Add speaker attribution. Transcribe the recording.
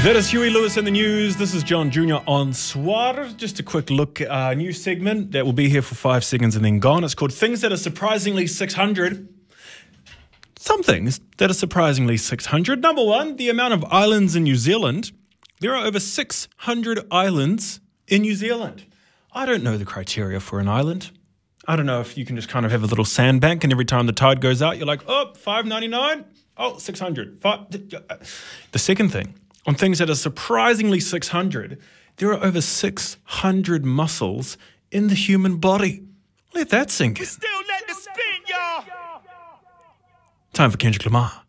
Speaker 1: That is Huey Lewis in the news. This is John Jr. on Swar. Just a quick look, new segment that will be here for 5 seconds and then gone. It's called Things That Are Surprisingly 600. Some things that are surprisingly 600. Number one, the amount of islands in New Zealand. There are over 600 islands in New Zealand. I don't know the criteria for an island. I don't know if you can just kind of have a little sandbank and every time the tide goes out, you're like, oh, $5.99. Oh, 600. The second thing, on things that are surprisingly 600, there are over 600 muscles in the human body. Let that sink in.
Speaker 2: Still let the spin, y'all.
Speaker 1: Time for Kendrick Lamar.